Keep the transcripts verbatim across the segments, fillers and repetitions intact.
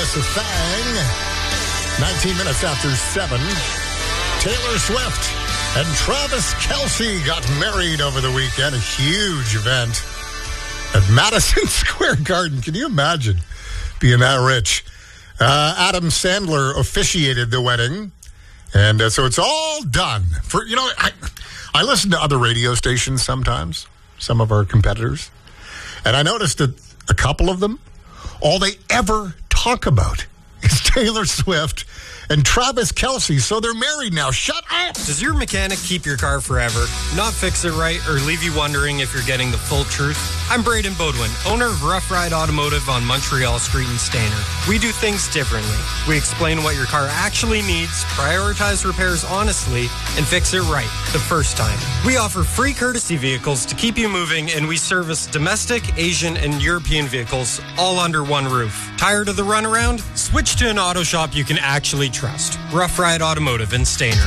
That's a thing. nineteen minutes after seven. Taylor Swift and Travis Kelce got married over the weekend. A huge event at Madison Square Garden. Can you imagine being that rich? Uh, Adam Sandler officiated the wedding. And uh, so it's all done. For you know, I, I listen to other radio stations sometimes, some of our competitors. And I noticed that a couple of them, all they ever talk about is Taylor Swift and Travis Kelce. So they're married now. Shut up! Does your mechanic keep your car forever, not fix it right, or leave you wondering if you're getting the full truth? I'm Braden Bodwin, owner of Rough Ride Automotive on Montreal Street in Stayner. We do things differently. We explain what your car actually needs, prioritize repairs honestly, and fix it right the first time. We offer free courtesy vehicles to keep you moving, and we service domestic, Asian, and European vehicles all under one roof. Tired of the runaround? Switch to an auto shop you can actually trust. Rough Ride Automotive in Stayner.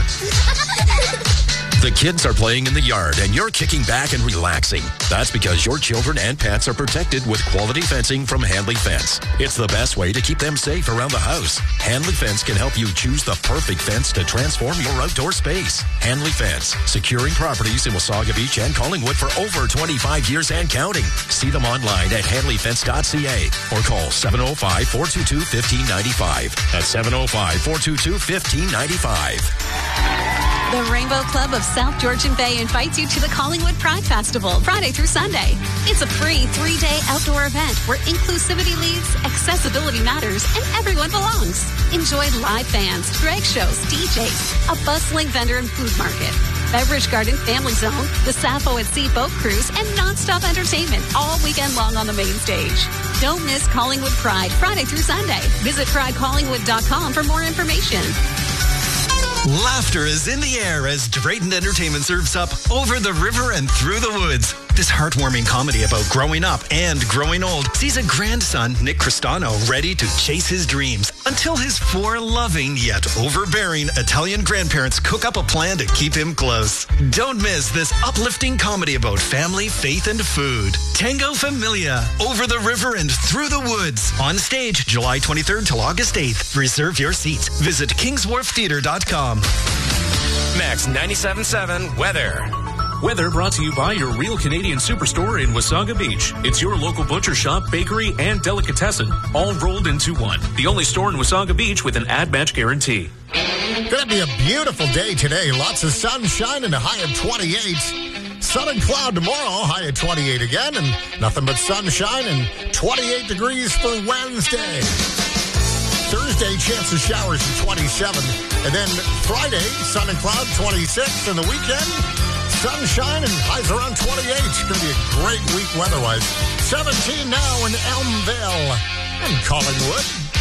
The kids are playing in the yard and you're kicking back and relaxing. That's because your children and pets are protected with quality fencing from Hanley Fence. It's the best way to keep them safe around the house. Hanley Fence can help you choose the perfect fence to transform your outdoor space. Hanley Fence, securing properties in Wasaga Beach and Collingwood for over twenty-five years and counting. See them online at hanley fence dot c a or call seven oh five, four two two, one five nine five. That's seven oh five, four two two, one five nine five. The Rainbow Club of South Georgian Bay invites you to the Collingwood Pride Festival, Friday through Sunday. It's a free three-day outdoor event where inclusivity leads, accessibility matters, and everyone belongs. Enjoy live bands, drag shows, D Js, a bustling vendor and food market, beverage garden, family zone, the Sappho at Sea boat cruise, and nonstop entertainment all weekend long on the main stage. Don't miss Collingwood Pride, Friday through Sunday. Visit pride collingwood dot com for more information. Laughter is in the air as Drayton Entertainment serves up Over the River and Through the Woods. This heartwarming comedy about growing up and growing old sees a grandson, Nick Cristano, ready to chase his dreams until his four loving yet overbearing Italian grandparents cook up a plan to keep him close. Don't miss this uplifting comedy about family, faith, and food. Tango Familia, Over the River and Through the Woods. On stage July twenty-third till August eighth. Reserve your seats. Visit kings wharf theatre dot com. Max ninety-seven point seven weather. Weather brought to you by your Real Canadian Superstore in Wasaga Beach. It's your local butcher shop, bakery, and delicatessen, all rolled into one. The only store in Wasaga Beach with an ad match guarantee. Gonna be a beautiful day today. Lots of sunshine and a high of twenty-eight. Sun and cloud tomorrow, high at twenty-eight again, and nothing but sunshine and twenty-eight degrees for Wednesday. Thursday, chance of showers at twenty-seven. And then Friday, sun and cloud, twenty-six. And the weekend, sunshine and highs around twenty-eight. It's going to be a great week weather-wise. seventeen now in Elmvale and Collingwood.